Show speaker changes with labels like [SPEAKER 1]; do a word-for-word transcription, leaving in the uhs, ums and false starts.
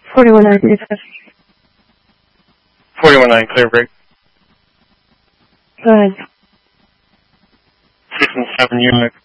[SPEAKER 1] forty-one nine, dispatch.
[SPEAKER 2] forty-one nine, clear break.
[SPEAKER 1] Go ahead.
[SPEAKER 2] six and seven unit.